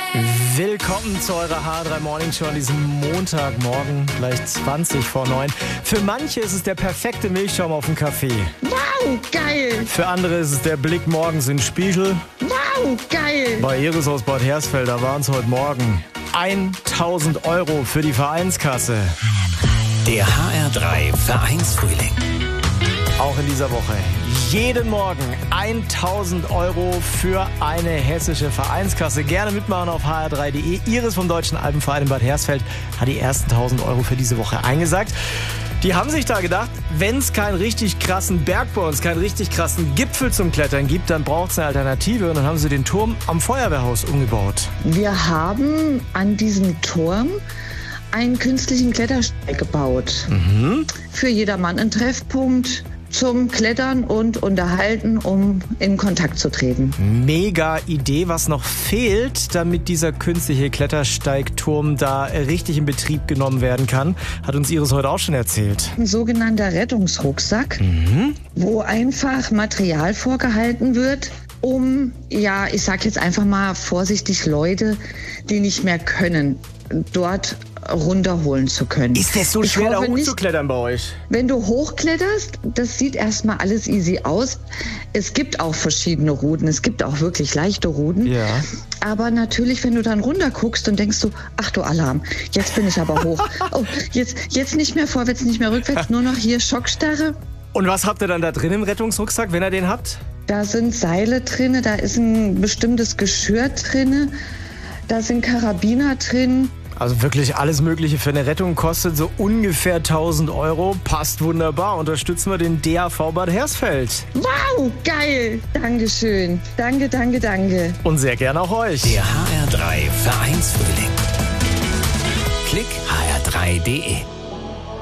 Willkommen zu eurer H3 Morning Show an diesem Montagmorgen, gleich 20 vor 9. Für manche ist es der perfekte Milchschaum auf dem Kaffee. Wow, geil! Für andere ist es der Blick morgens in den Spiegel. Wow, geil! Bei Iris aus Bad Hersfeld, da waren es heute Morgen 1.000 Euro für die Vereinskasse. Der HR3 Vereinsfrühling. Auch in dieser Woche. Jeden Morgen 1.000 Euro für eine hessische Vereinskasse. Gerne mitmachen auf hr3.de. Iris vom Deutschen Alpenverein in Bad Hersfeld hat die ersten 1.000 Euro für diese Woche eingesagt. Die haben sich da gedacht, wenn es keinen richtig krassen Berg bei uns, keinen richtig krassen Gipfel zum Klettern gibt, dann braucht es eine Alternative. Und dann haben sie den Turm am Feuerwehrhaus umgebaut. Wir haben an diesem Turm einen künstlichen Klettersteig gebaut. Für jedermann ein Treffpunkt zum Klettern und Unterhalten, um in Kontakt zu treten. Mega Idee. Was noch fehlt, damit dieser künstliche Klettersteigturm da richtig in Betrieb genommen werden kann, hat uns Iris heute auch schon erzählt. Ein sogenannter Rettungsrucksack, wo einfach Material vorgehalten wird, um, ja, ich sag jetzt einfach mal vorsichtig, Leute, die nicht mehr können, dort runterholen zu können. Ist das so schwer, da hochzuklettern bei euch? Wenn du hochkletterst, das sieht erstmal alles easy aus. Es gibt auch verschiedene Routen, es gibt auch wirklich leichte Routen. Ja. Aber natürlich, wenn du dann runter guckst und denkst du, ach du Alarm, jetzt bin ich aber hoch. Oh, jetzt nicht mehr vorwärts, nicht mehr rückwärts, nur noch hier Schockstarre. Und was habt ihr dann da drin im Rettungsrucksack, wenn ihr den habt? Da sind Seile drin, da ist ein bestimmtes Geschirr drin, da sind Karabiner drin. Also wirklich alles Mögliche für eine Rettung, kostet so ungefähr 1.000 Euro. Passt wunderbar. Unterstützen wir den DAV Bad Hersfeld. Wow, geil. Dankeschön. Danke, danke, danke. Und sehr gerne auch euch. Der HR3 Vereinsfrühling. Klick hr3.de